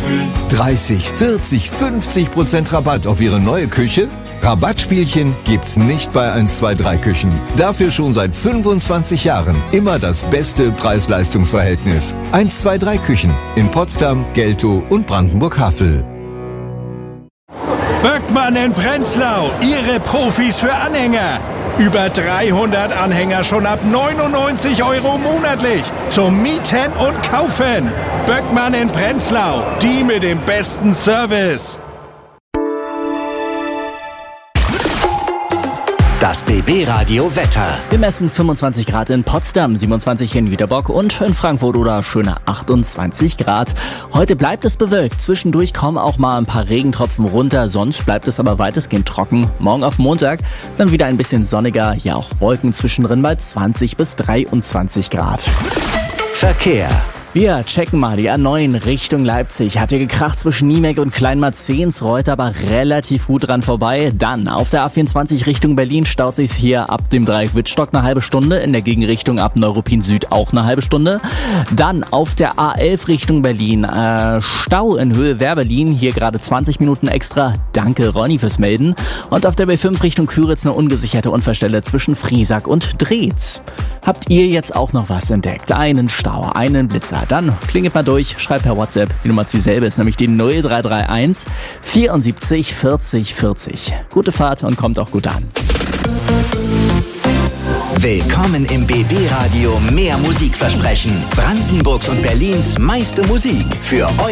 30, 40, 50% Rabatt auf Ihre neue Küche? Rabattspielchen gibt's nicht bei 123 Küchen. Dafür schon seit 25 Jahren immer das beste Preis-Leistungs-Verhältnis. 123 Küchen in Potsdam, Geltow und Brandenburg-Havel. Böckmann in Prenzlau, Ihre Profis für Anhänger. Über 300 Anhänger schon ab 99 € monatlich. Zum Mieten und Kaufen. Böckmann in Prenzlau, die mit dem besten Service. Das BB-Radio Wetter. Wir messen 25 Grad in Potsdam, 27 in Jüterbock und in Frankfurt oder schöne 28 Grad. Heute bleibt es bewölkt. Zwischendurch kommen auch mal ein paar Regentropfen runter. Sonst bleibt es aber weitestgehend trocken. Morgen auf Montag dann wieder ein bisschen sonniger. Ja, auch Wolken zwischendrin bei 20 bis 23 Grad. Verkehr. Wir checken mal die A9 Richtung Leipzig. Hat hier gekracht zwischen Niemek und Kleinmarzens, rollt aber relativ gut dran vorbei. Dann auf der A24 Richtung Berlin staut sich's hier ab dem Dreieck Wittstock eine halbe Stunde. In der Gegenrichtung ab Neuruppin Süd auch eine halbe Stunde. Dann auf der A11 Richtung Berlin. Stau in Höhe Wehr-Berlin. Hier gerade 20 Minuten extra. Danke Ronny fürs Melden. Und auf der B5 Richtung Küritz eine ungesicherte Unfallstelle zwischen Friesack und Drehz. Habt ihr jetzt auch noch was entdeckt? Einen Stau, einen Blitzer? Dann klingelt mal durch, schreibt per WhatsApp. Die Nummer ist dieselbe, ist nämlich die 0331 74 40 40. Gute Fahrt und kommt auch gut an. Willkommen im BB-Radio Mehr Musikversprechen. Brandenburgs und Berlins meiste Musik für euch.